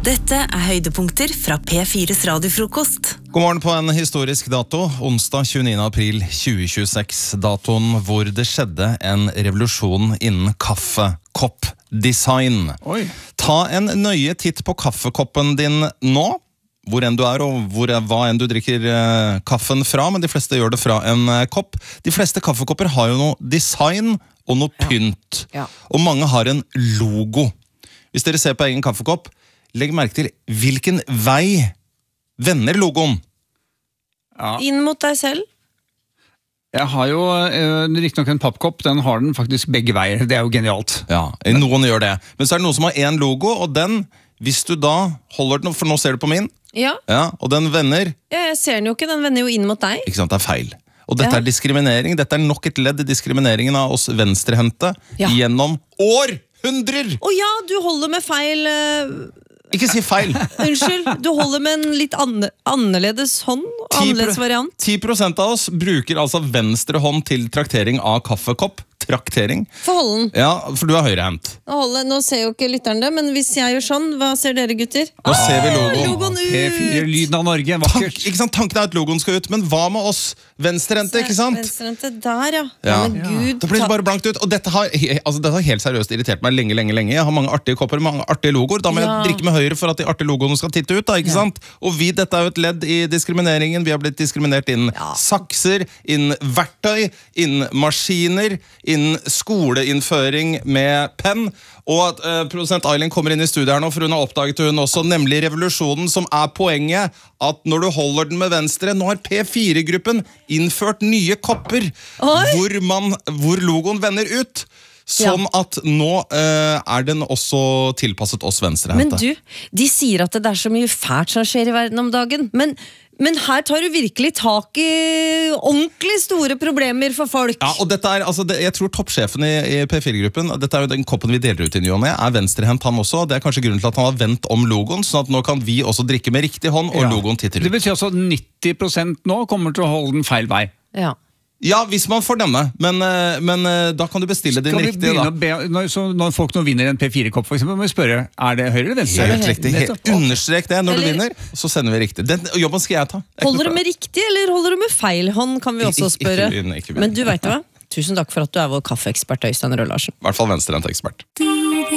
Dette høydepunkter fra P4's radiofrokost. God morgen på en historisk dato, onsdag 29. april 2026, datoen hvor det skjedde en revolusjon innen kaffekoppdesign. Oi. Ta en nøye titt på kaffekoppen din nå, hvor enn du er og hva enn du drikker kaffen fra, men de fleste gjør det fra en kopp. De fleste kaffekopper har jo noe design og noe pynt, og mange har en logo. Hvis dere ser på egen kaffekopp, legg merke til hvilken vei vender logoen. Ja. Inn mot deg selv. Jeg har jo riktig nok en pappkopp, den har den faktisk begge veier. Det er jo genialt. Ja, noen gjør det. Men så er det noen som har en logo, og den, hvis du da holder den, for nå ser du på min, og den vender. Ja, jeg ser den jo ikke, den vender jo inn mot deg. Ikke sant, det er feil. Og dette er diskriminering, dette er nok et ledd i diskrimineringen av oss venstrehendte gjennom århundrer! Ja, du holder med feil... Ikke si feil. Unnskyld, du holder med en litt annerledes hånd, annerledes variant. 10% av oss bruker altså venstre hånd til traktering av kaffekopp. Traktering. For holden. Ja, for du er høyrehendt. Nå ser jo ikke lytteren det, men hvis jeg gjør sånn, hva ser dere gutter? Nå ser vi logoen. Logoen ut! P4 lyden av Norge, vakkert. Ikke sant, tanken er at logoen skal ut, men hva med oss venstrehendte, ikke sant? Venstrehendte der, ja. Men Gud, det blir bare blankt ut, og dette har helt seriøst irritert meg lenge. Jeg har mange artige kopper, mange artige logoer, da må jeg drikke med høyre for at de artige logoene skal titte ut, da, ikke sant? Og dette er jo et ledd i diskrimineringen. Vi har blitt diskriminert innen sakser, innen verktøy, innen maskiner, innen skoleinnføring med penn, og at produsent Eileen kommer inn i studiet her nå, for hun har oppdaget hun også, nemlig revolusjonen som er poenget, at når du holder den med venstre, nå har P4-gruppen innført nye kopper, hvor logoen vender ut, sånn at nå er den også tilpasset oss venstrehendte. Men du, de sier at det er så mye fælt som skjer i verden om dagen, men her tar du virkelig tak i ordentlig store problemer for folk. Ja, og dette er, jeg tror toppsjefen i P4-gruppen, dette er jo den koppen vi deler ut i ny og ne, er venstrehendt han også. Det er kanskje grunnen til at han har vendt om logoen, sånn at nå kan vi også drikke med riktig hånd, og logoen titter ut. Det betyr altså at 90% nå kommer til å holde den feil vei. Ja, hvis man får denne, men da kan du bestille din riktige da. Når folk nå vinner en P4-kopp for eksempel, må vi spørre, er det høyre eller venstre? Helt riktig, understrek det når du vinner, så sender vi riktig. Den jobben skal jeg ta. Holder du med riktig, eller holder du med feil hånd, kan vi også spørre. Ikke men du vet hva? Tusen takk for at du er vår kaffeekspert, Øystein Rød Larsen. I hvert fall venstrehendt ekspert.